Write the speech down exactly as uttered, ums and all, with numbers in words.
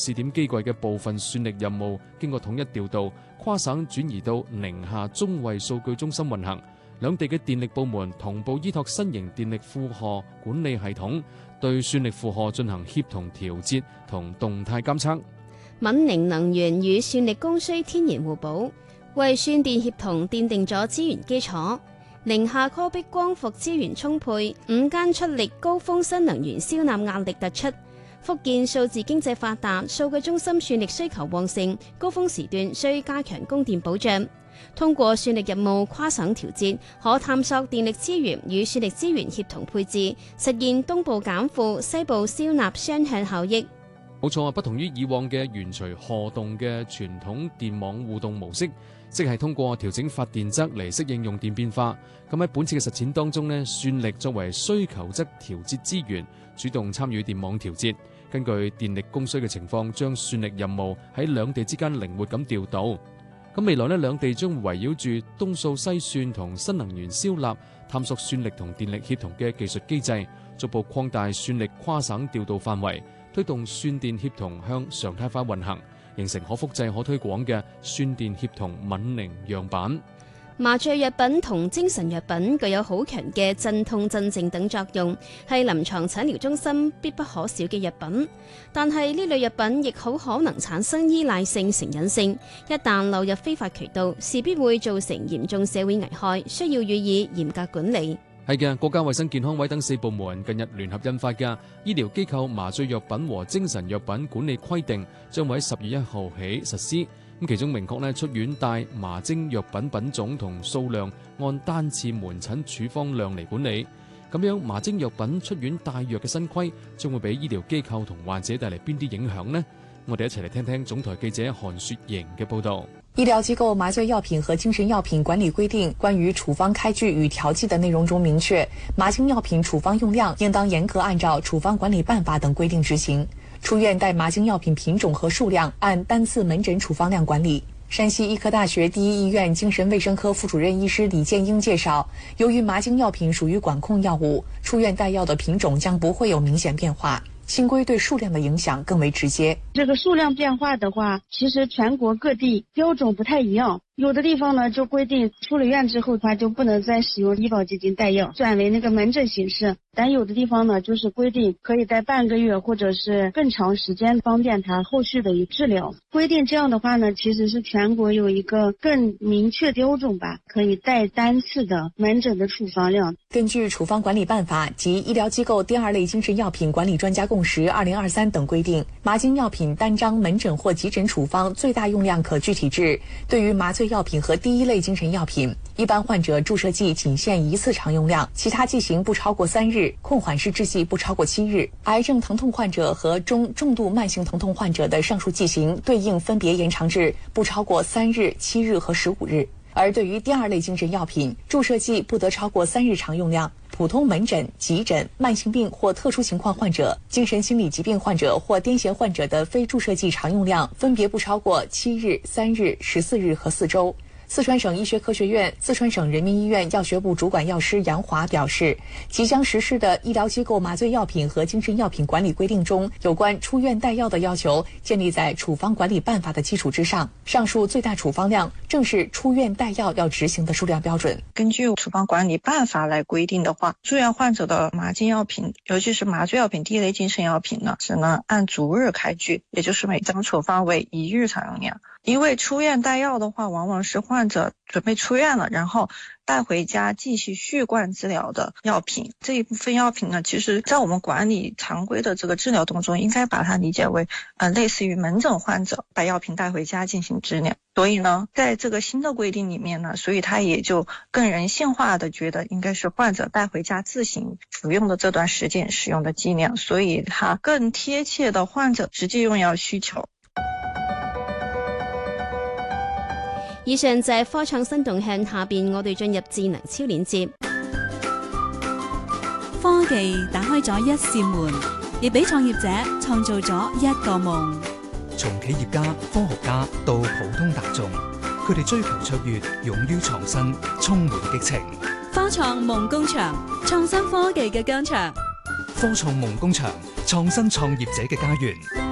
試點機櫃嘅部分算力任務經過統一調度，跨省轉移到寧夏中衛數據中心運行。兩地嘅電力部門同步依託新型電力負荷管理系統，對算力負荷進行協同調節同動態監測。 閩寧能源與算力供需天然互補，為算電協同奠定咗資源基礎。寧夏柯碧光伏資源充沛，午間出力高峰新能源消納壓力突出。福建數字經濟發達，數據中心算力需求旺盛，高峰時段需加強供電保障。通過算力任務跨省調節，可探索電力資源與算力資源協同配置，實現東部減負、西部消納雙向效益。 冇錯啊！不同於以往嘅懸隨荷動嘅傳統電網互動模式，即係通過調整發電側嚟適應用電變化。咁喺本次嘅實踐當中呢，算力作為需求側調節資源，主動參與電網調節，根據電力供需嘅情況，將算力任務喺兩地之間靈活咁調度。咁未來呢，兩地將會圍繞住東數西算同新能源消納，探索算力同電力協同嘅技術機制，逐步擴大算力跨省調度範圍，推動算電協同向常態化運行，形成可複製可推廣嘅算電協同閩寧樣板。 麻醉藥品同精神藥品具有好強嘅鎮痛鎮靜等作用，係臨床診療中心必不可少嘅藥品。但係呢類藥品亦好可能產生依賴性、成癮性，一旦流入非法渠道，勢必會造成嚴重社會危害，需要予以嚴格管理。 係嘅，國家衛生健康委等四部門近日聯合印發嘅《醫療機構麻醉藥品和精神藥品管理規定》，將會喺十月一號起實施。咁其中明確咧，出院帶麻精藥品品種同數量按單次門診處方量嚟管理。咁樣麻精藥品出院帶藥嘅新規，將會俾醫療機構同患者帶嚟邊啲影響呢？我哋一齊嚟聽聽總台記者韓雪瑩嘅報導。 醫療機構麻醉藥品和精神藥品管理規定關於處方開具與調劑的內容中明確，麻精藥品處方用量應當嚴格按照處方管理辦法等規定執行。出院帶麻精藥品品種和數量按單次門診處方量管理。山西醫科大學第一醫院精神衛生科副主任醫師李建英介紹，由於麻精藥品屬於管控藥物，出院帶藥的品種將不會有明顯變化。新規對數量的影響更為直接。 這個數量變化的話，其實全國各地標準不太一樣。有的地方呢就規定出了院之後的話就不能再使用醫保基金帶藥，轉為那個門診形式。但有的地方呢就是規定可以帶半個月或者是更長時間，方便他後續的一治療。規定這樣的話呢，其實是全國有一個更明確標準吧，可以帶單次的門診的處方量。 根據處方管理辦法及醫療機構第二類精神藥品管理專家共識二零二三等規定，麻精藥品單張門診或急診處方最大用量可具體至。對於麻醉藥品和第一類精神藥品，一般患者注射劑僅限一次常用量，其他劑型不超過三日，控緩式製劑不超過七日。癌症疼痛患者和中重度慢性疼痛患者的上述劑型對應分別延長至不超過三日、七日和十五日。而對於第二類精神藥品，注射劑不得超過三日常用量。普通門診、急診、慢性病或特殊情況患者、精神心理疾病患者或癲癇患者的非注射劑常用量分別不超過七日、三日、十四日和四週。四川省醫學科學院、四川省人民醫院藥學部主管藥師楊華表示，即將實施的醫療機構麻醉藥品和精神藥品管理規定中，有關出院帶藥的要求建立在處方管理辦法的基礎之上，上述最大處方量正是出院帶藥要執行的數量標準。 根據處方管理辦法來規定的話，住院患者的麻精藥品，尤其是麻醉藥品第一類精神藥品呢，只能按逐日開具，也就是每張處方為一日常用量。因為出院帶藥的話，往往是患者準備出院了，然後帶回家繼續續貫治療的藥品。這一部分藥品呢，其實在我們管理常規的這個治療當中，應該把它理解為呃類似於門診患者把藥品帶回家進行治療。所以呢，在這個新的規定裡面呢，所以它也就更人性化的覺得應該是患者帶回家自行服用的這段時間使用的劑量，所以它更貼切的患者實際用藥需求。 以上就係科創新動向，下邊我哋進入智能超鏈接。 科技打開咗一扇門，亦俾創業者創造咗一個夢。 從企業家、科學家到普通大眾，佢哋追求卓越，勇於創新，充滿激情。 科創夢工場，創新科技嘅疆場。 科創夢工場，創新創業者嘅家園。